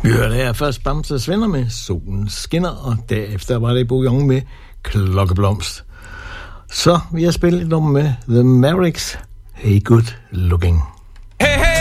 Vi hørte her først Bamses Venner med Solen Skinner, og derefter var det Bouillon med Klokkeblomst. Så vil jeg spille et nummer med The Mavericks, Hey Good Looking.